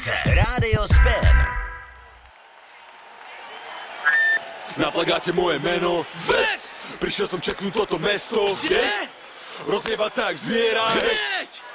Rádio Spin. Na plagáte moje meno Vec. Prišiel som čeknúť toto mesto. Kde? Rozjebať sa jak zviera. Hneď.